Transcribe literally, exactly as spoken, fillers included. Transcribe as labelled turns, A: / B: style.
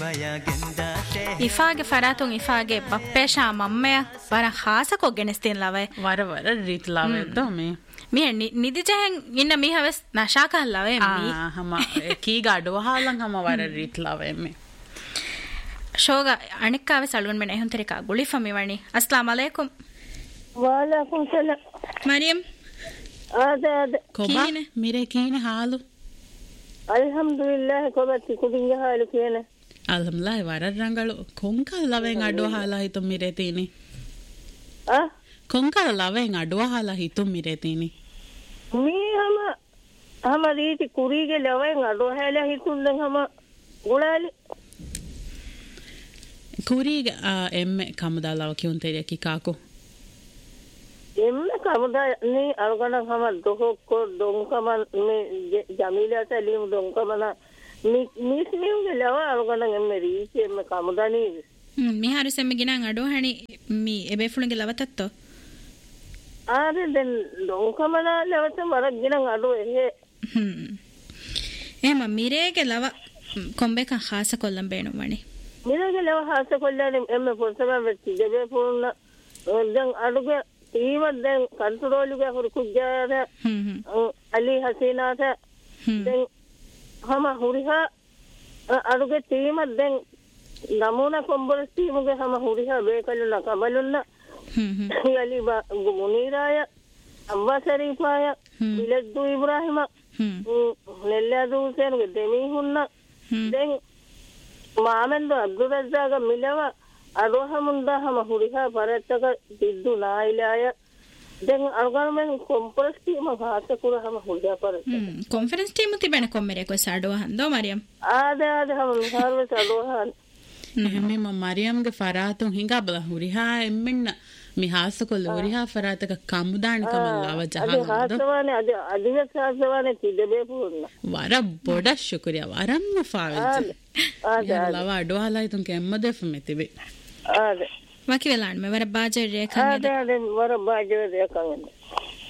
A: ಇಫಾಗೆ ಫರಾತುಂ ಇಫಾಗೆ ಬಪ್ಪೇಶಾ ಮಮ್ಮೆಯ ವರ ಖಾಸಕೊ ಗೆನೆಸ್ತಿನ್ ಲವೆ
B: ವರ ವರ ರೀತ್ ಲವೆ ದೊಮೆ
A: ಮಿ ನಿದಿ ಜಹೆನ್ ಇನ್ನ ಮಿ ಹವಸ್ ನಶಾಕ ಲವೆ ಮಿ
B: ಹಮ ಕೀಗಾಡು ಹಾಲಂ ಹಮ ವರ ರೀತ್ ಲವೆ ಮೆ
A: ಶೋಗ ಅಣಿಕ್ಕಾವೆ ಸಲ್ವನ್ ಮೆನೆ ಹುಂತರಿಕಾ ಗುಳಿಫಮಿ ವಣಿ ಅಸ್ಸಲಾಮು ಅಲೈಕುಂ
C: ವಾಲೈಕುಂ ಸಲಾಂ
A: ಮರಿಯಂ
C: ಅದೆ ಅದೆ
B: ಕೊಬಾ ಮಿರೆ ಕೀನೆ ಹಾಲು
C: ಅಲ್ಹಮ್ದುಲಿಲ್ಲಾಹ್ ಕೊಬತಿ ಕುದಿಂಗ ಹಾಲು ಕೀನೆ
B: ಅಲ್ಹಮ್ದುಲಿಲ್ಲಾಹ್ ವರ ರಂಗಳು ಕೊಂಕಲ್ ಲವೆನ್ ಅಡುವ ಹಾಲ ಹಿತು ಮಿರೆ ತೀನಿ
C: ಆ
B: ಕೊಂಕಲ್ ಲವೆನ್ ಅಡುವ ಹಾಲ ಹಿತು ಮಿರೆ ತೀನಿ
C: ಮೀ ಹಮ ಹಮ ರೀತಿ ಕುರಿಗೆ ಲವೆನ್ ಅಡುವ ಹಾಲ ಹಿತುಂದಂ ಹಮ ಗುಳಾಲಿ
B: ಕುರಿಗೆ ಎಮ್ಮೆ ಕಮದಾಲವ ಕಿಯುಂತೆರಿಯ ಕಿಕಾಕು
C: එම්ම කමුදා අරගන හම දොහොක්කො දොංකමන් මේ ජමීලට ලියමු දොංකමන මිස් මියුගේ ලව අරගන එම්ම රීචි එම්ම කමුදානි
A: මි හරි සෙම්ම ගිනන් අඩෝ හණි මි එබේ ෆුලගේ ලවතත්තෝ
C: ආරේ දැන් දොංකමන ලවත වරක් ගිනන් අඩෝ එහේ
A: හ්ම් එහෙම මිරේගේ ලව කොම්බේක ખાસ කොල්ලම් බේනු වණි
C: මිරේගේ ලව ખાસ කොල්ලනේ එම්ම පොසම වෙච්චි දෙබේ ෆුන්න දැන් අඩුගේ ඊවත් දැන් කන්ට්‍රෝලුගේ හුරු කුජාර අලි හසීනාට දැන් හම හුරිහා අරුගේ තීමත් දැන් නමුන කොම්බොල් තීමුගේ හම හුරිහා බේකලුන කබලුන්න අලි මුනීරාය අම්වාසරීපාය විලද්දු ඉබ්‍රාහිම නෙල්ලාදු හුසේන්ගේ දෙමීහුන්න දැන් මාමෙන්ද අබ්දුරස්සාග මිලව අරෝහමුන්දා හම හුරිහා පරත්තක දිද්දු නායිලාය දැන් අර්ගනමෙන් කොම්පරස් ටීම හාත කුර හම හුරිහා පරත්ත
A: කොන්ෆරන්ස් ටීම තිබෙන කොම්මරේ කො සඩෝ හන්දෝ මරියම්
C: ආද ආද හම හාරව සඩෝ හන්
B: එහෙම ම මරියම්ගේ ෆරාතුන් හිඟා බල හුරිහා එම්මෙන්න මි හාස කොල්ල හුරිහා ෆරාතක කම්දාණ කමල්ලාව ජහල්
C: හාසවානේ අද අදිවස් හාසවානේ තිදබේ පුන්න
B: වර බොඩ ශුක්‍රියා වරම් ෆාවිල් ආද ආද ලව අඩෝහලයි තුන් කෙම්ම දෙෆ මෙතිබේ
C: ආද
A: වකි වෙලාන් මෙවර බාජර් රේඛන්
C: ආද ආද වර බාජර් රේඛන්